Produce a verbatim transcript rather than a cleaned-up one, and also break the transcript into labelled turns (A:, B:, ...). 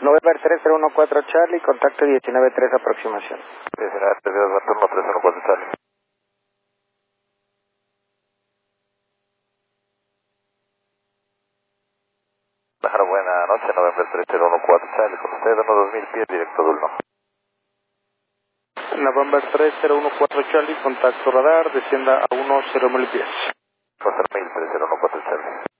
A: November tres cero uno cuatro Charlie, contacto diecinueve tres aproximación.
B: diecinueve tres, retorno tres uno cuatro Charlie. Pájaro, buena noche, November tres cero uno cuatro Charlie, con usted, uno dos mil pies, directo Dulno.
A: November tres cero uno cuatro Charlie, contacto radar, descienda a uno cero mil pies.
B: cuatro mil, tres cero uno cuatro.